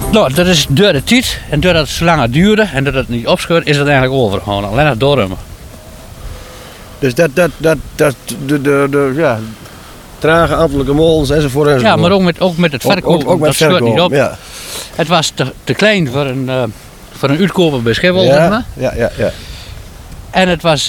Nou, dat is door de tijd en doordat het zo lang duurde en dat het niet opscheurt, is het eigenlijk overgegaan. Alleen nog doorrummen. Dus ja, trage ambtelijke molens enzovoort. Ja, maar ook met het verkopen, ook met dat scheurt niet op. Ja. Het was te klein voor een uitkoper bij Schiphol, zeg maar. Ja. En het was,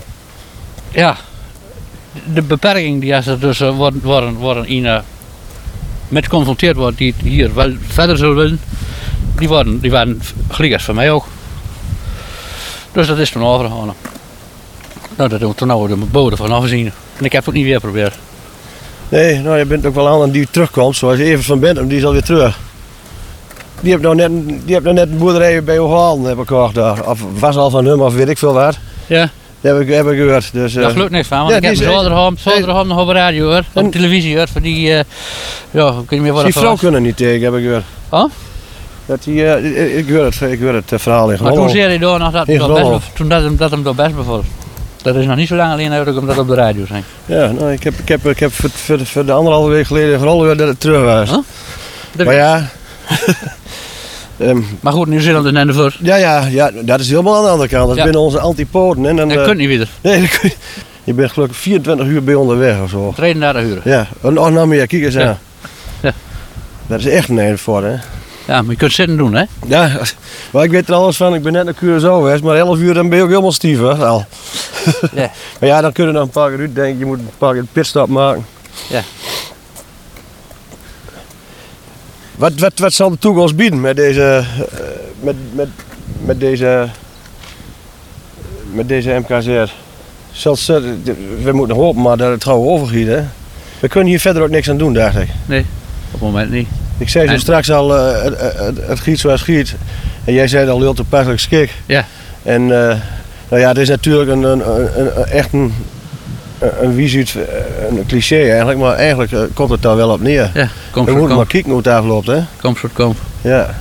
de beperking die als er dus worden in met geconfronteerd wordt die het hier wel verder zullen willen, die waren gelijk als voor mij ook. Dus dat is toen overgegaan. Nou, dat doen we toen nou de bodem van afzien. En ik heb het ook niet weer geprobeerd. Nee, nou je bent ook wel aan die terugkomt, zoals Evert van Bentum, die is alweer terug. Die heeft nou net een boerderij bij Ohalen heb ik gehoord daar. Of was al van hem of weet ik veel wat. Ja. Dat heb ik gehoord. Dus, Daar gelukt niks van, want ik heb hem zolderham nog op radio hoor, op televisie hoor, voor die, ja, ik weet niet meer wat die vrouw kunnen niet tegen, heb ik gehoord. Oh? Dat ik hoor het verhaal in Maar Groningen. toen zei hij door nog dat hem door best bevalt. Dat is nog niet zo lang alleen uit omdat op de radio zijn. Ja, nou, ik heb voor de 1,5 week geleden vooral gehoord dat het terug was. Huh? Maar ja... maar goed, Nieuw-Zeeland is net voor. Ja, dat is helemaal aan de andere kant. Dat is binnen onze antipoden. En dat kunt niet weer. Nee, dat kun je bent gelukkig 24 uur bij onderweg of zo. 32 uur. Ja, nog meer, kijk eens aan. Ja. Dat is echt een eind voor, hè. Ja, maar je kunt zitten doen, hè? Ja, maar ik weet er alles van. Ik ben net naar Curaçao geweest, maar 11 uur dan ben je ook helemaal stief, hè. Al. Ja. Maar ja, dan kun je nog een paar keer uit denken. Je moet een paar keer een pitstop maken. Ja. Wat zal de toekomst bieden met deze, met deze MKZ? We moeten hopen maar dat het gauw overgiet, hè. We kunnen hier verder ook niks aan doen, dacht ik. Nee, op het moment niet. Ik zei zo straks al, het giet zoals het giet. En jij zei al heel toepasselijk skik. Ja. En nou ja, het is natuurlijk echt een wiesuit, een cliché eigenlijk, maar eigenlijk komt het daar wel op neer. Ja, we moeten maar kijken hoe het afloopt, hè? Kom. Ja.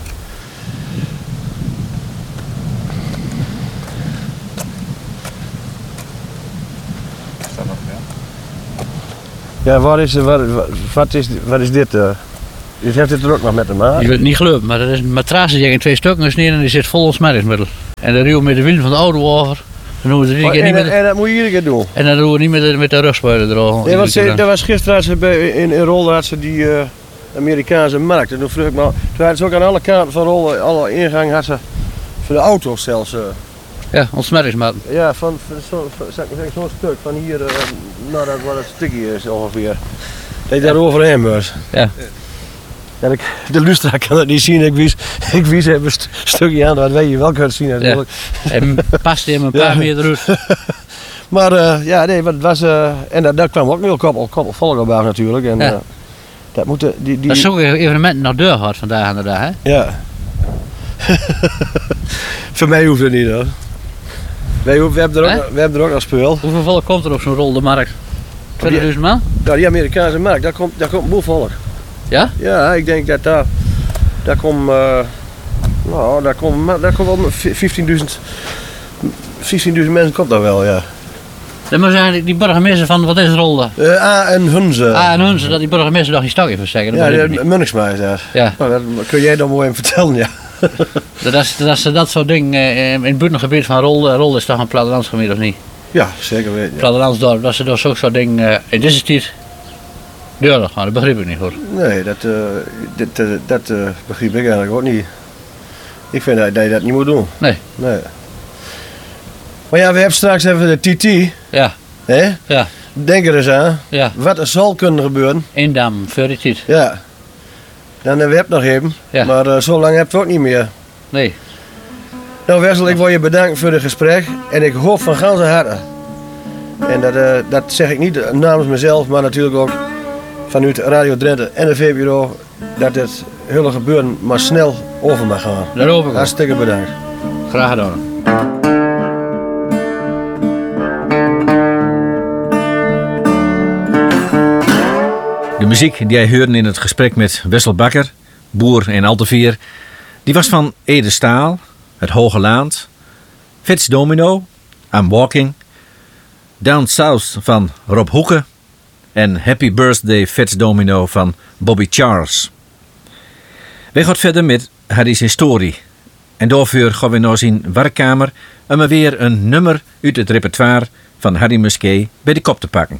Ja, wat is dit? Dit heeft dit er ook nog met te maken? Je wilt het niet geloven, maar dat is een matras die in 2 stukken gesneden en die zit vol ontsmettingsmiddel. En dan ruwen we met de wielen van de auto over. En dat moet je iedere keer doen? En dan doen we niet met de rugspuiter erover. Nee, dat was gisteren in Rolde die Amerikaanse markt. En toen vroeg ik me, toen hadden ze ook aan alle kanten van Rolde, alle ingangen had ze voor de auto's zelfs. Ja, ontsmettingsmatten. Ja, van zo'n stuk van hier naar dat waar het sticky is ongeveer. Dat je daar overheen was. Ja. Ja, de luisteraar kan het niet zien, ik wies even een stukje aan, dat weet je wel kunt zien natuurlijk. Ja. En past hem een paar meter eruit. Maar ja, nee, het was, en daar kwam ook een heel koppel volk op af natuurlijk. En, ja. Dat moeten Dat is zo'n evenement nog deur gehad vandaag aan de dag, hè? Ja. Voor mij hoeft het niet hoor. We hebben er ook nog speel. Hoeveel volk komt er op zo'n Rolde markt? 20.000 man? Ja, die Amerikaanse markt, daar komt een boel volk. Ja? Ja, ik denk dat daar komt wel 15.000 mensen komt daar wel, ja. Dat moet eigenlijk die burgemeester van, wat is Rolde? A en Hunze. Dat die burgemeester nog geen stok even zeggen. Ja, Munnigsma is dat. Ja. Nou, dat kun jij dan mooi even vertellen, ja. dat soort dingen in het buitengebied van Rolde is toch een plattelandsgebied of niet? Ja, zeker weten. Ja. Plattelandsdorp, dat ze door zo'n soort dingen in deze tijd deurig gaan, dat begrijp ik niet hoor. Nee, dat begrijp ik eigenlijk ook niet. Ik vind dat je dat niet moet doen. Nee. Maar ja, we hebben straks even de TT. Ja. Hè? Ja. Denk er eens aan. Ja. Wat er zal kunnen gebeuren. Eendam, voor die tijd. Ja. Dan hebben we het nog even. Ja. Maar zo lang heb je het ook niet meer. Nee. Nou Wessel, ik wil je bedanken voor het gesprek. En ik hoop van ganse harte. En dat zeg ik niet namens mezelf, maar natuurlijk ook vanuit Radio Drenthe en de VPRO. Dat het hele gebeuren maar snel over mag gaan. Daar hoop ik op. Hartstikke bedankt. Graag gedaan. De muziek die jij hoorde in het gesprek met Wessel Bakker, boer in Alteveer, die was van Ede Staal, Het Hoge Laand, Fats Domino, I'm Walking, Down South van Rob Hoeke en Happy Birthday Fats Domino van Bobby Charles. Wij gaan verder met Harry's historie. En daarvoor gaan we naar zijn werkkamer om er weer een nummer uit het repertoire van Harry Musquet bij de kop te pakken.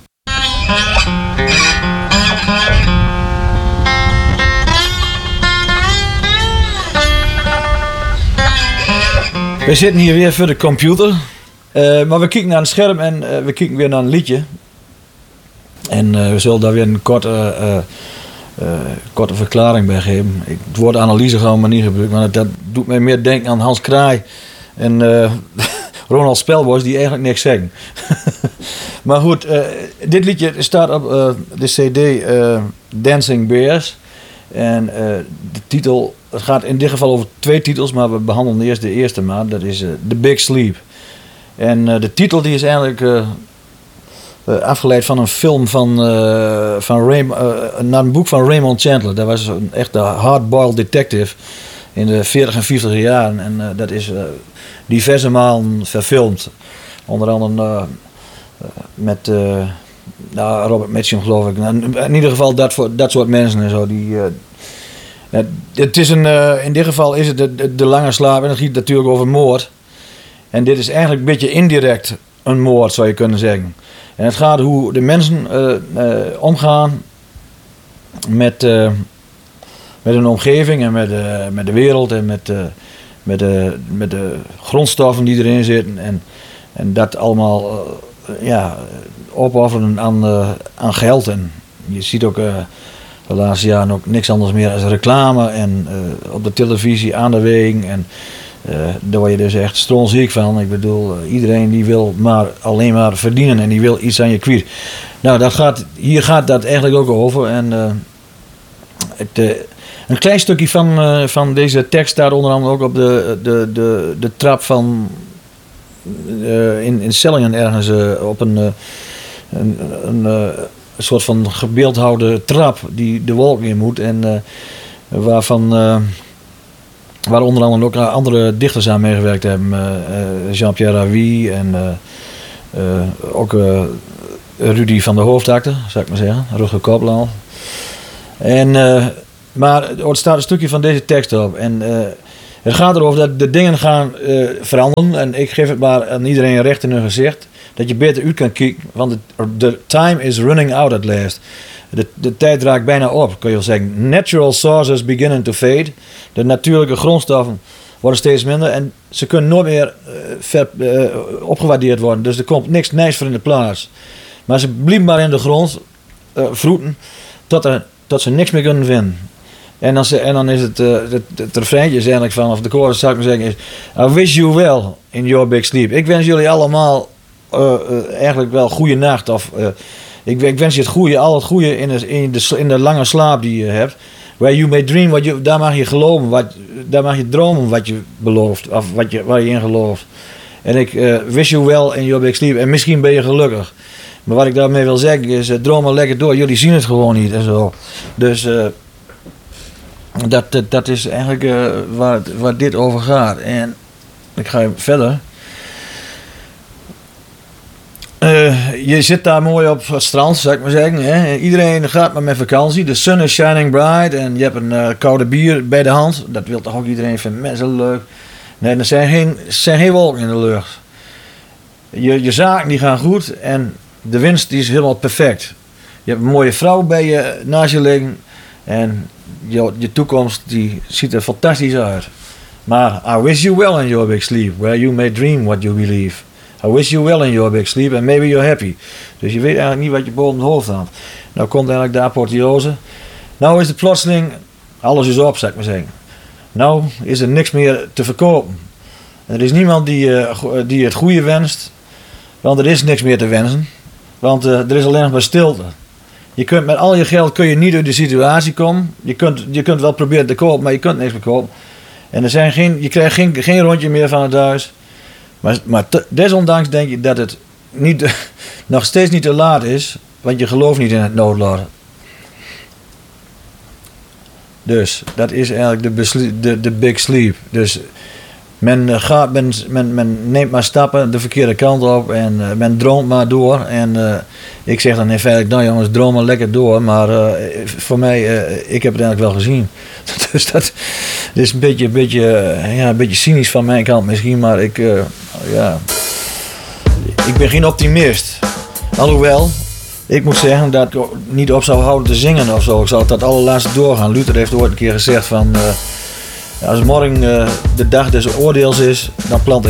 We zitten hier weer voor de computer. Maar we kijken naar een scherm en we kijken weer naar een liedje. En we zullen daar weer een korte verklaring bij geven. Het woord analyse gaan we maar niet gebruiken, want dat doet mij meer denken aan Hans Kraai en Ronald Spelbos die eigenlijk niks zeggen. Maar goed, dit liedje staat op de CD Dancing Bears. En de titel, het gaat in dit geval over 2 titels, maar we behandelen eerst de eerste maand. Dat is The Big Sleep. En de titel die is eigenlijk afgeleid van een film naar een boek van Raymond Chandler. Dat was een echte hardboiled detective in de 40 en 50 jaren. En dat is diverse malen verfilmd. Onder andere met Robert Mitchum, geloof ik. In ieder geval dat soort mensen en zo. Het is in dit geval is het de lange slaap en het gaat natuurlijk over moord. En dit is eigenlijk een beetje indirect een moord, zou je kunnen zeggen. En het gaat hoe de mensen omgaan met hun omgeving en met de wereld en met de grondstoffen die erin zitten. En dat allemaal opofferen aan geld. En je ziet ook de laatste jaren ook niks anders meer als reclame en op de televisie aan de wegen. En daar word je dus echt strontziek van. Ik bedoel, iedereen die wil alleen maar verdienen en die wil iets aan je kwijt. Nou, hier gaat dat eigenlijk ook over. En een klein stukje van deze tekst staat onder andere ook op de trap van in Sellingen ergens op een soort van gebeeldhouwde trap die de wolk in moet en waar onder andere ook andere dichters aan meegewerkt hebben. Jean-Pierre Ravi en ook Rudy van der Hoofdakte, zou ik maar zeggen. Rutger Kopland. Maar er staat een stukje van deze tekst op. En het gaat erover dat de dingen gaan veranderen. En ik geef het maar aan iedereen recht in hun gezicht. Dat je beter uit kan kijken. Want de time is running out at last. De tijd raakt bijna op, kun je wel zeggen. Natural sources beginnen to fade. De natuurlijke grondstoffen worden steeds minder. En ze kunnen nooit meer opgewaardeerd worden. Dus er komt niks nijs voor in de plaats. Maar ze blijven maar in de grond vroeten. Tot ze niks meer kunnen vinden. En dan is het refreintje is eigenlijk van, of de chorus zou ik maar zeggen, is I wish you well in your big sleep. Ik wens jullie allemaal eigenlijk wel goede nacht. Of ik wens je al het goede in de lange slaap die je hebt. Where you may dream, daar mag je geloven, daar mag je dromen wat je belooft, of waar je in gelooft. En ik wish you well in your big sleep. En misschien ben je gelukkig. Maar wat ik daarmee wil zeggen is, droom maar lekker door. Jullie zien het gewoon niet en zo. Dus dat is eigenlijk waar dit over gaat. En ik ga verder. Je zit daar mooi op het strand, zou ik maar zeggen. Hè? Iedereen gaat maar met vakantie. De sun is shining bright. En je hebt een koude bier bij de hand. Dat wil toch ook iedereen vinden. Mensen leuk. Nee, er zijn geen wolken in de lucht. Je zaken die gaan goed. En de winst die is helemaal perfect. Je hebt een mooie vrouw bij je naast je liggen. En je toekomst die ziet er fantastisch uit. Maar I wish you well in your big sleep. Where you may dream what you believe. I wish you well in your big sleep and maybe you're happy. Dus je weet eigenlijk niet wat je boven het hoofd had. Nou komt eigenlijk de apotheose. Nou is het plotseling, alles is op, zou ik maar zeggen. Nou is er niks meer te verkopen. Er is niemand die het goede wenst. Want er is niks meer te wensen. Want er is alleen nog maar stilte. Je kunt met al je geld kun je niet uit de situatie komen. Je kunt wel proberen te kopen, maar je kunt niks meer kopen. En je krijgt geen rondje meer van het huis. Maar desondanks denk ik dat het nog steeds niet te laat is. Want je gelooft niet in het noodlot. Dus dat is eigenlijk de big sleep. Dus Men neemt maar stappen de verkeerde kant op en men droomt maar door. En ik zeg dan in feite, nou jongens, droom maar lekker door. Maar voor mij, ik heb het eigenlijk wel gezien. Dus dat is een beetje cynisch van mijn kant misschien. Maar ik ben geen optimist. Alhoewel, ik moet zeggen dat ik niet op zou houden te zingen of zo. Ik zou dat allerlaatste doorgaan. Luther heeft ooit een keer gezegd van... als morgen de dag des oordeels is, dan plant